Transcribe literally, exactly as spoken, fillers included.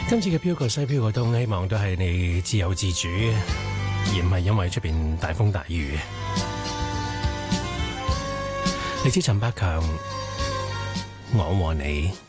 今次嘅飄過西飄過東，希望都係你自由自主，而唔係因為出邊大風大雨。你知陳百強，我和你。